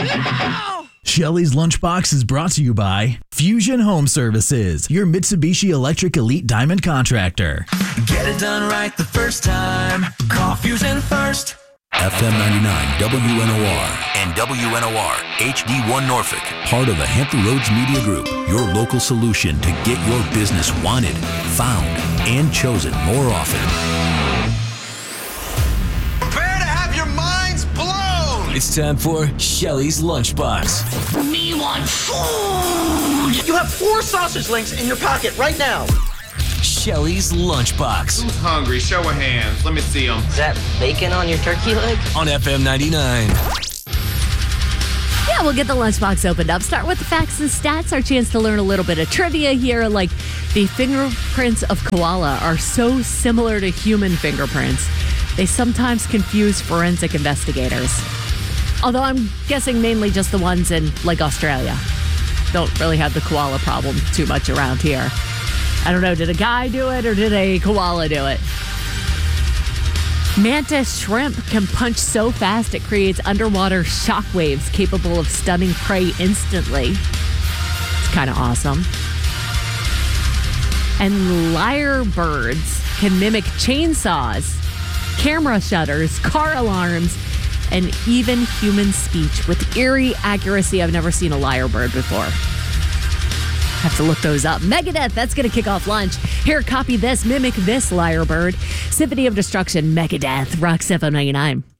Shelly's Lunchbox is brought to you by Fusion Home Services, your Mitsubishi Electric Elite Diamond contractor. Get it done right the first time. Call Fusion first. FM 99 WNOR and WNOR HD1 Norfolk, part of the Hampton Roads Media Group, your local solution to get your business wanted, found, and chosen more often. Prepare to have your minds blown! It's time for Shelly's Lunchbox. Me want food! You have 4 sausage links in your pocket right now. Shelly's Lunchbox. Who's hungry? Show of hands. Let me see them. Is that bacon on your turkey leg? On FM 99. Yeah, we'll get the lunchbox opened up. Start with the facts and stats. Our chance to learn a little bit of trivia here. Like, the fingerprints of koala are so similar to human fingerprints, they sometimes confuse forensic investigators. Although I'm guessing mainly just the ones in, like, Australia. Don't really have the koala problem too much around here. I don't know, did a guy do it or did a koala do it? Mantis shrimp can punch so fast it creates underwater shockwaves capable of stunning prey instantly. It's kind of awesome. And lyrebirds can mimic chainsaws, camera shutters, car alarms, and even human speech with eerie accuracy. I've never seen a lyrebird before. Have to look those up. Megadeth, that's going to kick off lunch. Here, copy this, mimic this, lyrebird. Symphony of Destruction, Megadeth, Rock 799.